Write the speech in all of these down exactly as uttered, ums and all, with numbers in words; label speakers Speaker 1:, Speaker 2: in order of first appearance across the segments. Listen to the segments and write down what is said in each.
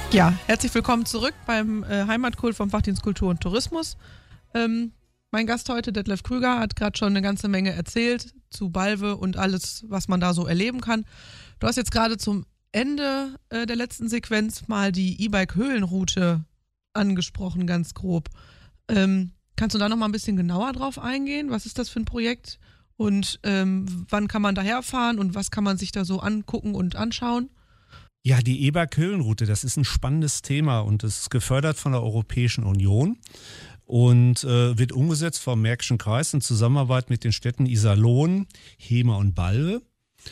Speaker 1: Ja, herzlich willkommen zurück beim äh, Heimatkult vom Fachdienst Kultur und Tourismus. Ähm, mein Gast heute, Detlef Krüger, hat gerade schon eine ganze Menge erzählt zu Balve und alles, was man da so erleben kann. Du hast jetzt gerade zum Ende äh, der letzten Sequenz mal die E-Bike-Höhlenroute angesprochen, ganz grob. Ähm, kannst du da noch mal ein bisschen genauer drauf eingehen? Was ist das für ein Projekt und ähm, wann kann man daherfahren und was kann man sich da so angucken und anschauen?
Speaker 2: Ja, die E-Bike-Höhlenroute, das ist ein spannendes Thema und das ist gefördert von der Europäischen Union und äh, wird umgesetzt vom Märkischen Kreis in Zusammenarbeit mit den Städten Iserlohn, Hemer und Balve.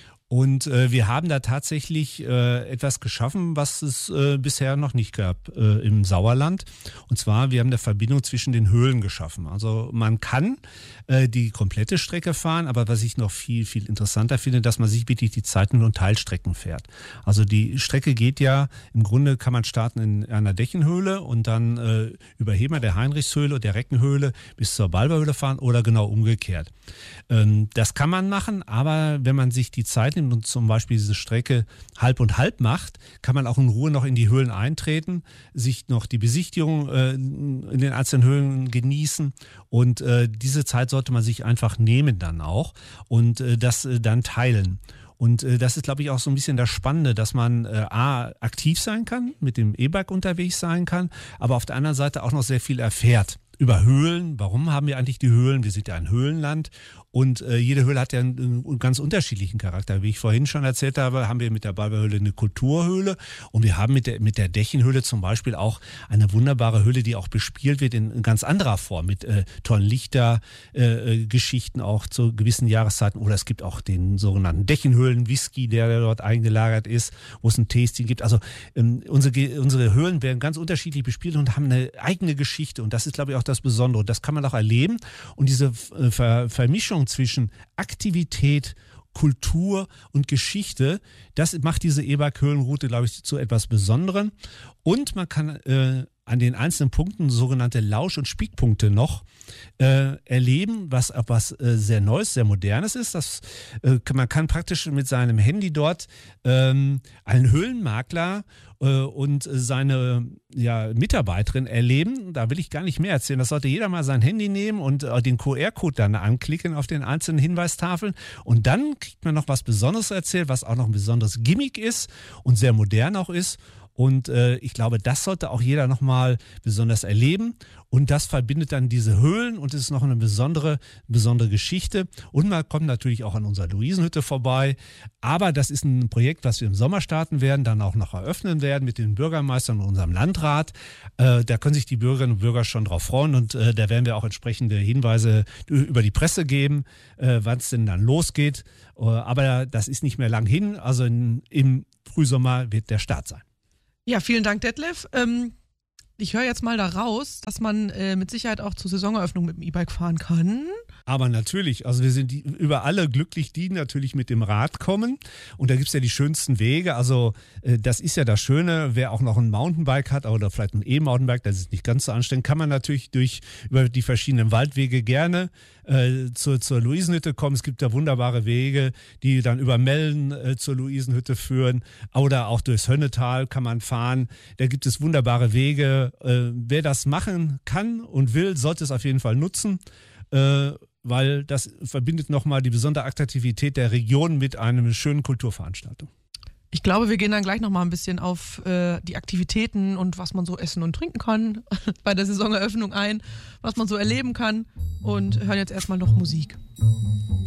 Speaker 2: Und äh, wir haben da tatsächlich äh, etwas geschaffen, was es äh, bisher noch nicht gab äh, im Sauerland. Und zwar, wir haben eine Verbindung zwischen den Höhlen geschaffen. Also man kann äh, die komplette Strecke fahren, aber was ich noch viel, viel interessanter finde, dass man sich wirklich die Zeiten und Teilstrecken fährt. Also die Strecke geht ja, im Grunde kann man starten in einer Dächenhöhle und dann äh, über Hemer, der Heinrichshöhle und der Reckenhöhle bis zur Balverhöhle fahren oder genau umgekehrt. Ähm, das kann man machen, aber wenn man sich die Zeit nimmt und zum Beispiel diese Strecke halb und halb macht, kann man auch in Ruhe noch in die Höhlen eintreten, sich noch die Besichtigung äh, in den einzelnen Höhlen genießen und äh, diese Zeit sollte man sich einfach nehmen dann auch und äh, das äh, dann teilen. Und äh, das ist, glaube ich, auch so ein bisschen das Spannende, dass man äh, A, aktiv sein kann, mit dem E-Bike unterwegs sein kann, aber auf der anderen Seite auch noch sehr viel erfährt. Über Höhlen, warum haben wir eigentlich die Höhlen? Wir sind ja ein Höhlenland und äh, jede Höhle hat ja einen, einen ganz unterschiedlichen Charakter. Wie ich vorhin schon erzählt habe, haben wir mit der Balverhöhle eine Kulturhöhle und wir haben mit der, mit der Dächenhöhle zum Beispiel auch eine wunderbare Höhle, die auch bespielt wird in, in ganz anderer Form mit äh, tollen Lichtergeschichten äh, auch zu gewissen Jahreszeiten. Oder es gibt auch den sogenannten Dächenhöhlen-Whisky, der dort eingelagert ist, wo es ein Tasting gibt. Also ähm, unsere, unsere Höhlen werden ganz unterschiedlich bespielt und haben eine eigene Geschichte und das ist, glaube ich, auch das Besondere. Und das kann man auch erleben. Und diese Ver- Vermischung zwischen Aktivität, Kultur und Geschichte, das macht diese E-Bike-Höhlenroute, glaube ich, zu etwas Besonderem. Und man kann äh, an den einzelnen Punkten sogenannte Lausch- und Spiekpunkte noch äh, erleben, was etwas äh, sehr Neues, sehr Modernes ist. Das, äh, man kann praktisch mit seinem Handy dort ähm, einen Höhlenmakler äh, und seine ja, Mitarbeiterin erleben. Da will ich gar nicht mehr erzählen. Das sollte jeder mal sein Handy nehmen und äh, den Q R-Code dann anklicken auf den einzelnen Hinweistafeln. Und dann kriegt man noch was Besonderes erzählt, was auch noch ein besonderes Gimmick ist und sehr modern auch ist. Und äh, ich glaube, das sollte auch jeder nochmal besonders erleben. Und das verbindet dann diese Höhlen und es ist noch eine besondere, besondere Geschichte. Und man kommt natürlich auch an unserer Luisenhütte vorbei. Aber das ist ein Projekt, was wir im Sommer starten werden, dann auch noch eröffnen werden mit den Bürgermeistern und unserem Landrat. Äh, da können sich die Bürgerinnen und Bürger schon drauf freuen. Und äh, da werden wir auch entsprechende Hinweise über die Presse geben, äh, wann es denn dann losgeht. Äh, aber das ist nicht mehr lang hin. Also in, im Frühsommer wird der Start sein.
Speaker 1: Ja, vielen Dank, Detlef. Ähm, ich höre jetzt mal da raus, dass man äh, mit Sicherheit auch zur Saisoneröffnung mit dem E-Bike fahren kann.
Speaker 2: Aber natürlich, also wir sind die, über alle glücklich, die natürlich mit dem Rad kommen. Und da gibt's ja die schönsten Wege. Also äh, das ist ja das Schöne, wer auch noch ein Mountainbike hat oder vielleicht ein E-Mountainbike, das ist nicht ganz so anstrengend, kann man natürlich durch über die verschiedenen Waldwege gerne äh, zur, zur Luisenhütte kommen. Es gibt ja wunderbare Wege, die dann über Mellen äh, zur Luisenhütte führen. Oder auch durchs Hönnetal kann man fahren. Da gibt es wunderbare Wege. Äh, wer das machen kann und will, sollte es auf jeden Fall nutzen. Äh, weil das verbindet nochmal die besondere Attraktivität der Region mit einer schönen Kulturveranstaltung.
Speaker 1: Ich glaube, wir gehen dann gleich nochmal ein bisschen auf äh, die Aktivitäten und was man so essen und trinken kann bei der Saisoneröffnung ein, was man so erleben kann und hören jetzt erstmal noch Musik.